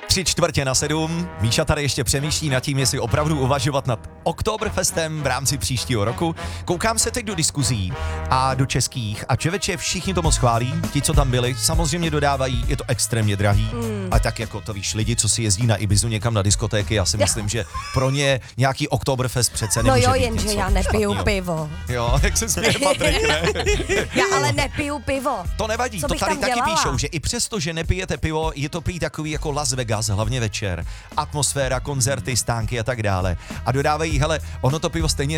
6:45. Míša tady ještě přemýšlí nad tím, jestli opravdu uvažovat nad Oktoberfestem v rámci příštího roku. Koukám se teď do diskuzí a do českých a člověče, všichni to moc chválí, ti, co tam byli, samozřejmě dodávají, je to extrémně drahý. A tak jako to víš, lidi, co si jezdí na Ibizu někam na diskotéky, já si myslím, že pro ně nějaký Oktoberfest přece nemůže být jenže něco já nepiju špatnýho. pivo. Jo, jak se směje Patrik, ne? Já ale nepiju pivo. To nevadí, Co to bych tady tam taky dělala? píšou, že i přesto, že nepijete pivo, je to prý takový jako Las Vegas, hlavně večer. Atmosféra, koncerty, stánky a tak dále. A dodávají, hele, ono to pivo stejně